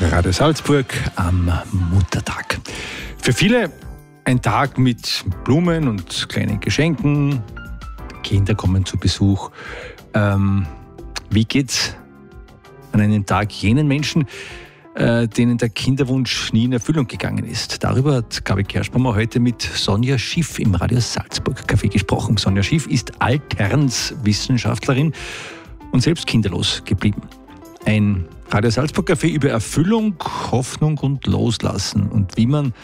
Radio Salzburg am Muttertag. Für viele ein Tag mit Blumen und kleinen Geschenken. Kinder kommen zu Besuch. Wie geht's an einem Tag jenen Menschen, denen der Kinderwunsch nie in Erfüllung gegangen ist? Darüber hat Gabi Kerschbaumer heute mit Sonja Schiff im Radio Salzburg Café gesprochen. Sonja Schiff ist Alternswissenschaftlerin und selbst kinderlos geblieben. Ein Radio Salzburg Café über Erfüllung, Hoffnung und Loslassen und wie man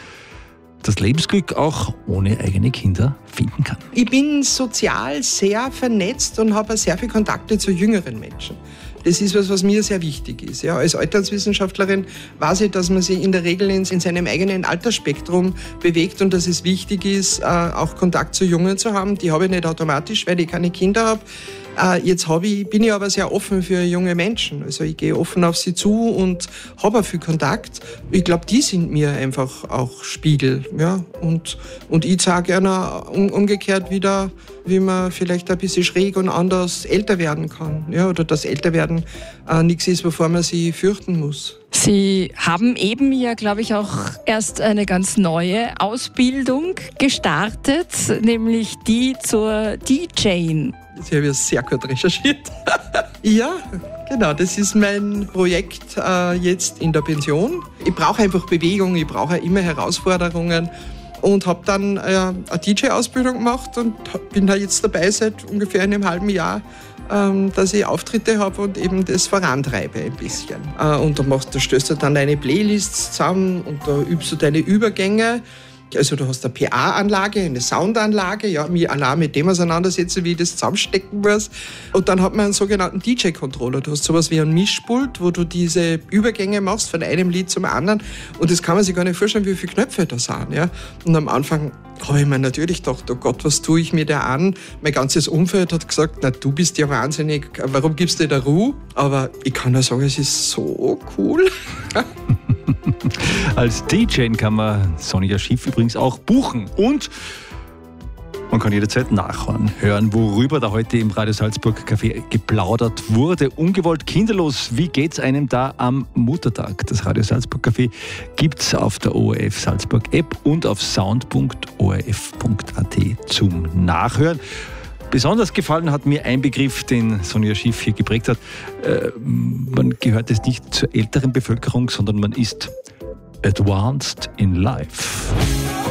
das Lebensglück auch ohne eigene Kinder finden kann. Ich bin sozial sehr vernetzt und habe sehr viele Kontakte zu jüngeren Menschen. Das ist was mir sehr wichtig ist. Ja, als Alternswissenschaftlerin weiß ich, dass man sich in der Regel in seinem eigenen Altersspektrum bewegt und dass es wichtig ist, auch Kontakt zu Jungen zu haben. Die habe ich nicht automatisch, weil ich keine Kinder habe. Jetzt bin ich aber sehr offen für junge Menschen. Also ich gehe offen auf sie zu und habe auch viel Kontakt. Ich glaube, die sind mir einfach auch Spiegel. Ja? Und ich zeige gerne umgekehrt wieder, wie man vielleicht ein bisschen schräg und anders älter werden kann. Ja? Oder dass Älterwerden nichts ist, wovor man sich fürchten muss. Sie haben eben ja, glaube ich, auch erst eine ganz neue Ausbildung gestartet, nämlich die zur DJing. Das habe ich sehr gut recherchiert. Ja, genau, das ist mein Projekt jetzt in der Pension. Ich brauche einfach Bewegung, ich brauche immer Herausforderungen und habe dann eine DJ-Ausbildung gemacht und bin da jetzt dabei seit ungefähr einem halben Jahr, dass ich Auftritte habe und eben das vorantreibe ein bisschen. Und da stößt du dann deine Playlists zusammen und da übst du deine Übergänge. Also du hast eine PA-Anlage, eine Soundanlage, ja, mich allein mit dem auseinandersetzen, wie ich das zusammenstecken muss. Und dann hat man einen sogenannten DJ-Controller. Du hast sowas wie einen Mischpult, wo du diese Übergänge machst von einem Lied zum anderen. Und das kann man sich gar nicht vorstellen, wie viele Knöpfe da sind. Ja. Und am Anfang habe ich mir natürlich gedacht, oh Gott, was tue ich mir da an? Mein ganzes Umfeld hat gesagt, na, du bist ja wahnsinnig, warum gibst du dir da Ruhe? Aber ich kann nur sagen, es ist so cool. Als DJ kann man Sonja Schiff übrigens auch buchen und man kann jederzeit nachhören, worüber da heute im Radio Salzburg Café geplaudert wurde. Ungewollt kinderlos, wie geht's einem da am Muttertag? Das Radio Salzburg Café gibt's auf der ORF Salzburg App und auf sound.orf.at zum Nachhören. Besonders gefallen hat mir ein Begriff, den Sonja Schiff hier geprägt hat. Man gehört jetzt nicht zur älteren Bevölkerung, sondern man ist advanced in life.